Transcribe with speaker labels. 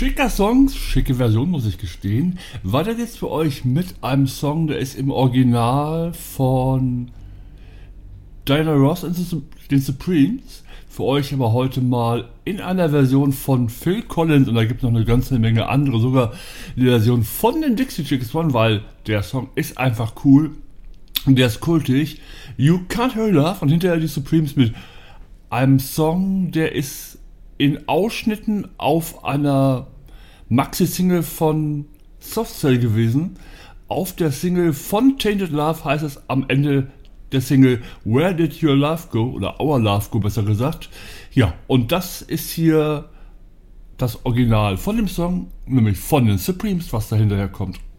Speaker 1: Schicker Song, schicke Version, muss ich gestehen. Weiter geht's für euch mit einem Song, der ist im Original von Diana Ross und den Supremes. Für euch aber heute mal in einer Version von Phil Collins, und da gibt es noch eine ganze Menge andere, sogar die Version von den Dixie Chicks One, weil der Song ist einfach cool und der ist kultig. You Can't Hurry Love, und hinterher die Supremes mit einem Song, der ist in Ausschnitten auf einer Maxi-Single von Soft Cell gewesen. Auf der Single von Tainted Love heißt es am Ende der Single Where Did Your Love Go? Oder Our Love Go, besser gesagt. Ja, und das ist hier das Original von dem Song, nämlich von den Supremes, was da hinterher kommt.